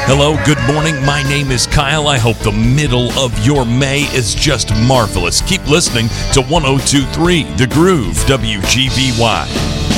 Hello, good morning. My name is Kyle. I hope the middle of your May is just marvelous. Keep listening to 102.3 The Groove, WGBY.